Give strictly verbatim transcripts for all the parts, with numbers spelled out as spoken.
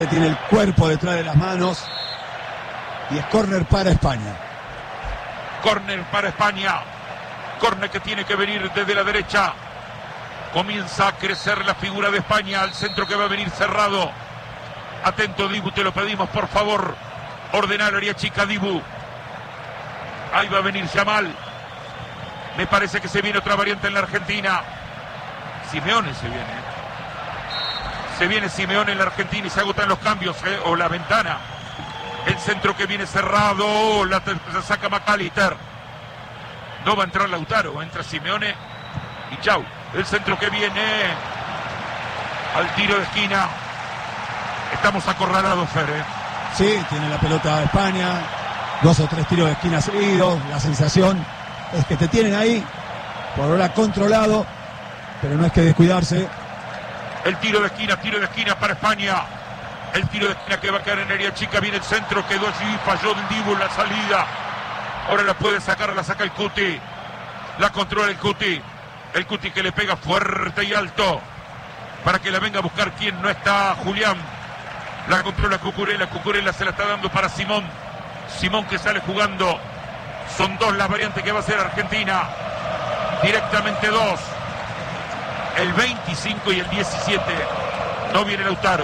Tiene el cuerpo detrás de las manos y es córner para España. Córner para España. Córner que tiene que venir desde la derecha. Comienza a crecer la figura de España. Al centro que va a venir cerrado. Atento, Dibu, te lo pedimos, por favor. Ordenar área chica, Dibu. Ahí va a venir Yamal. Me parece que se viene otra variante en la Argentina. Simeone se viene. Se viene Simeone en la Argentina y se agotan los cambios, ¿eh? O la ventana. El centro que viene cerrado. La, la saca McAllister. No va a entrar Lautaro. Entra Simeone y chau. El centro que viene al tiro de esquina. Estamos acorralados, Fer, ¿eh? Sí, tiene la pelota España. Dos o tres tiros de esquina seguidos. La sensación es que te tienen ahí. Por ahora controlado. Pero no es que descuidarse. El tiro de esquina, tiro de esquina para España. El tiro de esquina que va a caer en área chica. Viene el centro, quedó allí, falló el Dibu en la salida. Ahora la puede sacar, la saca el Cuti. La controla el Cuti. El Cuti que le pega fuerte y alto. Para que la venga a buscar quien no está, Julián. La controla Cucurella. Cucurella se la está dando para Simón. Simón que sale jugando. Son dos las variantes que va a hacer Argentina. Directamente dos. El veinticinco y el diecisiete. No viene Lautaro.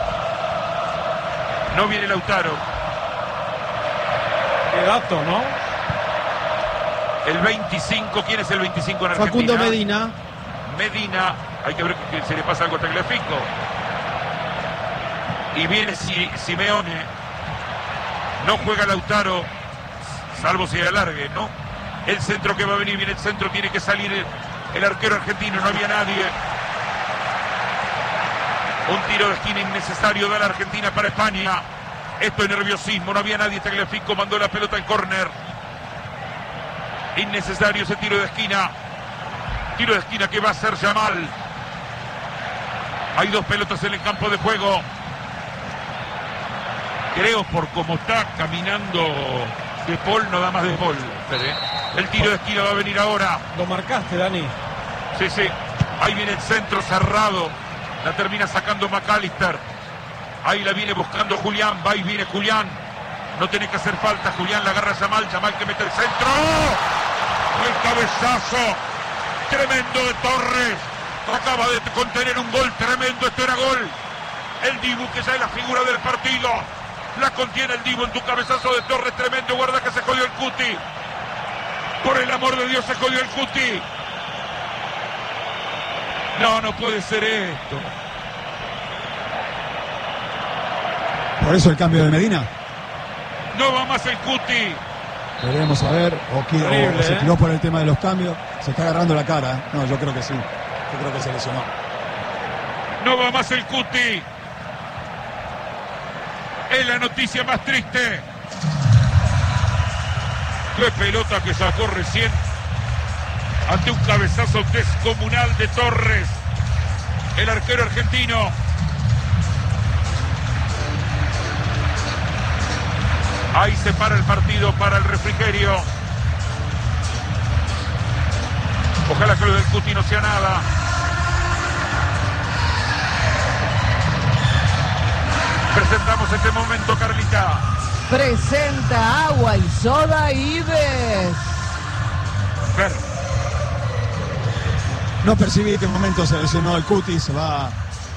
No viene Lautaro. Qué dato, ¿no? El veinticinco. ¿Quién es el veinticinco en Argentina? Facundo Medina. Medina. Hay que ver que se le pasa algo a Tagliafico. Y viene Simeone. No juega Lautaro. Salvo si alargue, ¿no? El centro que va a venir. Viene el centro. Tiene que salir el... El arquero argentino, no había nadie. Un tiro de esquina innecesario de la Argentina para España. Esto es nerviosismo, no había nadie. Tagliafico mandó la pelota al córner. Innecesario ese tiro de esquina. Tiro de esquina que va a hacer Yamal. Hay dos pelotas en el campo de juego. Creo por cómo está caminando De Paul, no da más De Paul. El tiro de esquina va a venir ahora. Lo marcaste, Dani. Sí, sí. Ahí viene el centro cerrado. La termina sacando McAllister. Ahí la viene buscando Julián. Va y viene Julián. No tiene que hacer falta. Julián la agarra a Yamal. Yamal que mete el centro. El cabezazo tremendo de Torres. Acaba de contener un gol tremendo. Esto era gol. El Dibu que ya es la figura del partido. La contiene el Dibu en tu cabezazo de Torres. Tremendo. Guarda que se jodió el Cuti. Por el amor de Dios se jodió el Cuti. No, no puede ser esto. Por eso el cambio de Medina. No va más el Cuti. Veremos a ver. O, quiero, Horrible, o se ¿eh? tiró por el tema de los cambios. Se está agarrando la cara. ¿eh? No, yo creo que sí. Yo creo que se lesionó. No va más el Cuti. Es la noticia más triste. Qué pelota que sacó recién ante un cabezazo descomunal de Torres, el arquero argentino. Ahí se para el partido para el refrigerio. Ojalá que lo del Cuti no sea nada. Presentamos este momento, Carlita. Presenta agua y soda Ives. Ver. No percibí en qué momento se lesionó el Cuti. Se va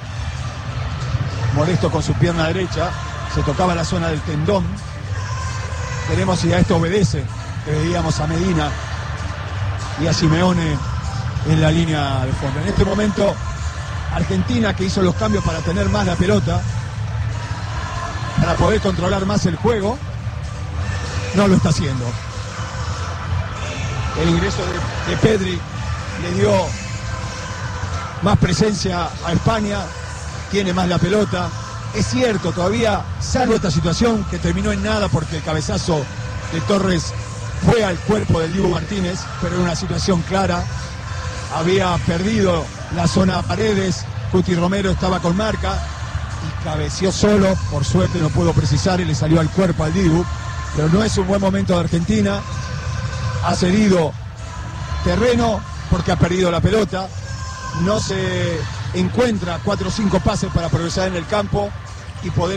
molesto con su pierna derecha. Se tocaba la zona del tendón. Veremos si a esto obedece. Que veíamos a Medina y a Simeone en la línea de fondo. En este momento, Argentina, que hizo los cambios para tener más la pelota, para poder controlar más el juego, no lo está haciendo. El ingreso de, de Pedri le dio más presencia a España, tiene más la pelota. Es cierto, todavía, salvo esta situación que terminó en nada porque el cabezazo de Torres fue al cuerpo del Dibu Martínez, pero en una situación clara. Había perdido la zona Paredes, Cuti Romero estaba con marca y cabeció solo, por suerte no pudo precisar y le salió al cuerpo al Dibu, pero no es un buen momento de Argentina. Ha cedido terreno porque ha perdido la pelota, no se encuentra cuatro o cinco pases para progresar en el campo y poder